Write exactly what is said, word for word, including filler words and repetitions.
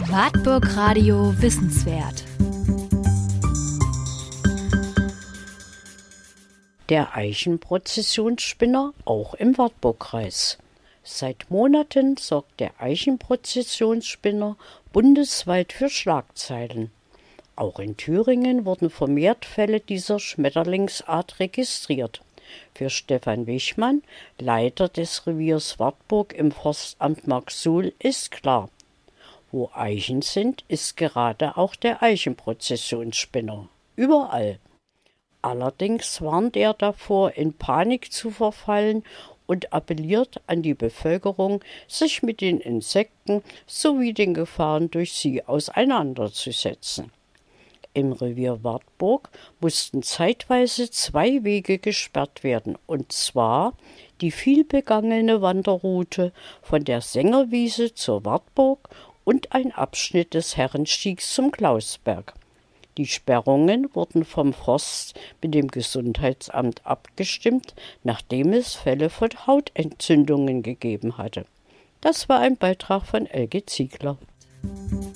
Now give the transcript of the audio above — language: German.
Wartburg Radio Wissenswert. Der Eichenprozessionsspinner auch im Wartburgkreis. Seit Monaten sorgt der Eichenprozessionsspinner bundesweit für Schlagzeilen. Auch in Thüringen wurden vermehrt Fälle dieser Schmetterlingsart registriert. Für Stefan Wichmann, Leiter des Reviers Wartburg im Forstamt Marksuhl, ist klar: Wo Eichen sind, ist gerade auch der Eichenprozessionsspinner. Überall. Allerdings warnt er davor, in Panik zu verfallen und appelliert an die Bevölkerung, sich mit den Insekten sowie den Gefahren durch sie auseinanderzusetzen. Im Revier Wartburg mussten zeitweise zwei Wege gesperrt werden, und zwar die vielbegangene Wanderroute von der Sängerwiese zur Wartburg und ein Abschnitt des Herrenstiegs zum Klausberg. Die Sperrungen wurden vom Forst mit dem Gesundheitsamt abgestimmt, nachdem es Fälle von Hautentzündungen gegeben hatte. Das war ein Beitrag von Elke Ziegler.